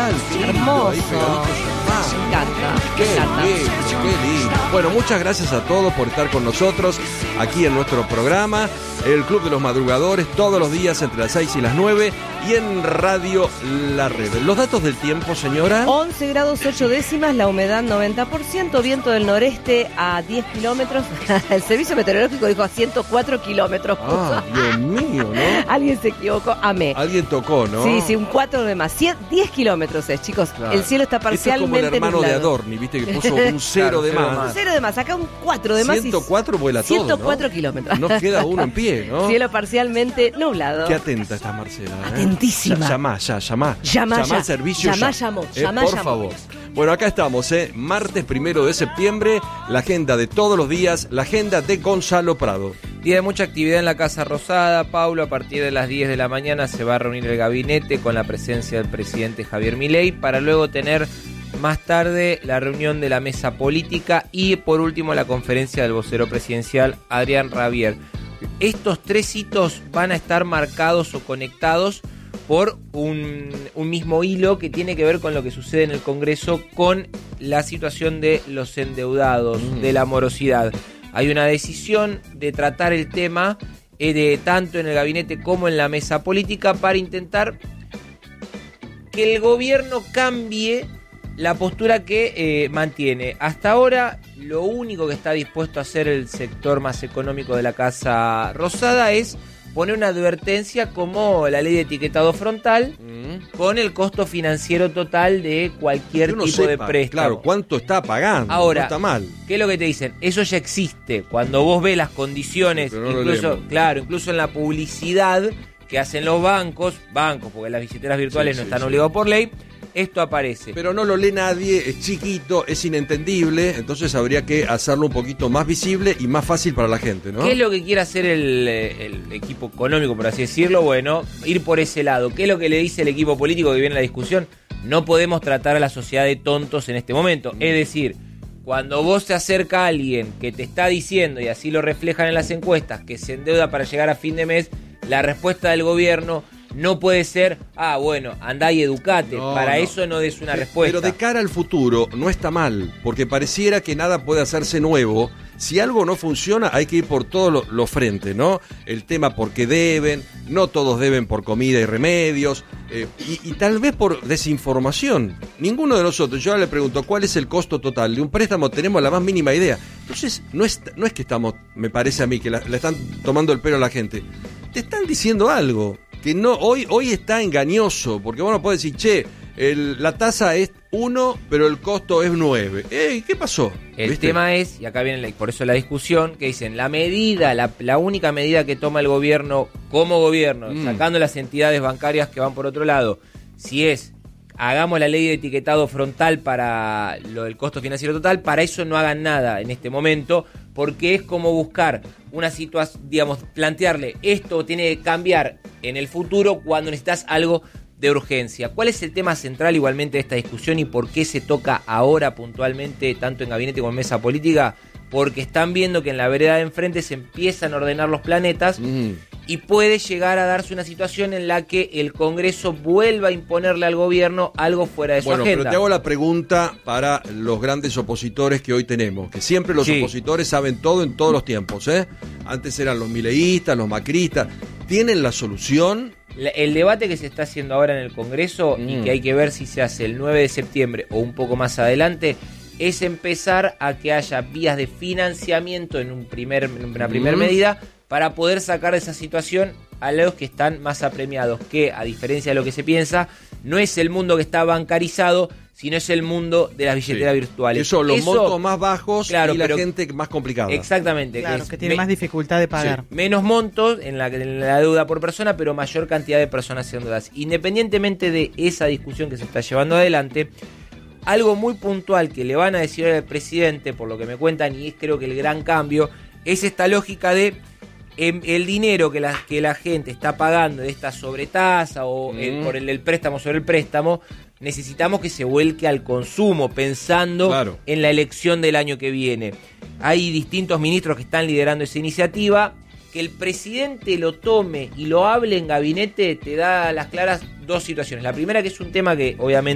Ah, el filtro hermoso. ahí pegadito. Me encanta. Qué lindo. Bueno, muchas gracias a todos por estar con nosotros aquí en nuestro programa, el Club de los Madrugadores, todos los días entre las 6 y las 9 y en Radio La Red. Los datos del tiempo, señora. 11 grados 8 décimas, la humedad 90%, viento del noreste a 10 kilómetros. El servicio meteorológico dijo a 104 kilómetros. Ah, Dios mío, ¿no? Alguien se equivocó, amé. Alguien tocó, ¿no? Sí, un 4 de más. 10 kilómetros es, chicos. Claro. El cielo está parcialmente Esto es como el hermano nublado. de Adorni, viste, que puso un 0 de más. Un 0 de más, acá un 4 de más. 104 vuela todo, 104 ¿no? kilómetros. No queda uno en pie, ¿no? Cielo parcialmente nublado. Qué atenta está Marcela. Atentísima. Llamá al servicio. Llamó. Por favor. Bueno, acá estamos, martes 1 de septiembre, la agenda de todos los días, la agenda de Gonzalo Prado. Día de mucha actividad en la Casa Rosada, Paulo. A partir de las 10 de la mañana se va a reunir el gabinete con la presencia del presidente Javier Milei para luego tener más tarde la reunión de la mesa política y por último la conferencia del vocero presidencial Adrián Rabier. Estos tres hitos van a estar marcados o conectados por un mismo hilo que tiene que ver con lo que sucede en el Congreso con la situación de los endeudados, de la morosidad. Hay una decisión de tratar el tema tanto en el gabinete como en la mesa política para intentar que el gobierno cambie la postura que mantiene. Hasta ahora, lo único que está dispuesto a hacer el sector más económico de la Casa Rosada es poner una advertencia como la ley de etiquetado frontal con el costo financiero total de cualquier tipo de préstamo. Claro, cuánto está pagando. Ahora, no está mal. ¿qué es lo que te dicen? Eso ya existe. Cuando vos ves las condiciones, no incluso en la publicidad que hacen los bancos, porque las billeteras virtuales no están obligadas por ley, esto aparece. Pero no lo lee nadie, es chiquito, es inentendible, entonces habría que hacerlo un poquito más visible y más fácil para la gente, ¿no? ¿Qué es lo que quiere hacer el equipo económico, por así decirlo? Bueno, ir por ese lado. ¿Qué es lo que le dice el equipo político que viene en la discusión? No podemos tratar a la sociedad de tontos en este momento. Es decir, cuando vos te acerca a alguien que te está diciendo, y así lo reflejan en las encuestas, que se endeuda para llegar a fin de mes, la respuesta del gobierno no puede ser, bueno, andá y educate. Eso no des una respuesta. Pero de cara al futuro no está mal, porque pareciera que nada puede hacerse nuevo. Si algo no funciona, hay que ir por todos los frentes, ¿no? El tema porque deben, no todos deben por comida y remedios, y tal vez por desinformación. Ninguno de nosotros, yo ahora le pregunto, ¿cuál es el costo total de un préstamo? Tenemos la más mínima idea. Entonces, no es que estamos, me parece a mí, que le están tomando el pelo a la gente. Te están diciendo algo que no hoy está engañoso, porque vos no podés decir, la tasa es 1, pero el costo es 9. ¿Qué pasó? El tema es, y acá viene por eso la discusión, que dicen, la única medida que toma el gobierno como gobierno, sacando las entidades bancarias que van por otro lado, si es, hagamos la ley de etiquetado frontal para lo del costo financiero total, para eso no hagan nada en este momento, porque es como buscar una situación, digamos, plantearle esto tiene que cambiar en el futuro cuando necesitas algo de urgencia. ¿Cuál es el tema central igualmente de esta discusión y por qué se toca ahora puntualmente, tanto en gabinete como en mesa política? Porque están viendo que en la vereda de enfrente se empiezan a ordenar los planetas y puede llegar a darse una situación en la que el Congreso vuelva a imponerle al gobierno algo fuera de su agenda. Pero te hago la pregunta para los grandes opositores que hoy tenemos, que siempre los opositores saben todo en todos los tiempos, Antes eran los mileístas, los macristas. ¿Tienen la solución? El debate que se está haciendo ahora en el Congreso y que hay que ver si se hace el 9 de septiembre o un poco más adelante es empezar a que haya vías de financiamiento en una primera medida para poder sacar de esa situación a los que están más apremiados, que a diferencia de lo que se piensa, no es el mundo que está bancarizado, sino es el mundo de las billeteras virtuales. Eso, los montos más bajos, claro, y la gente más complicada. Exactamente. Claro, que tiene más dificultad de pagar. Menos montos en la deuda por persona, pero mayor cantidad de personas endeudadas. Independientemente de esa discusión que se está llevando adelante, algo muy puntual que le van a decir al presidente, por lo que me cuentan, y es creo que el gran cambio, es esta lógica de el dinero que la gente está pagando de esta sobretasa o por el préstamo sobre el préstamo, necesitamos que se vuelque al consumo, pensando en la elección del año que viene. Hay distintos ministros que están liderando esa iniciativa. Que el presidente lo tome y lo hable en gabinete te da a las claras dos situaciones. La primera, que es un tema que obviamente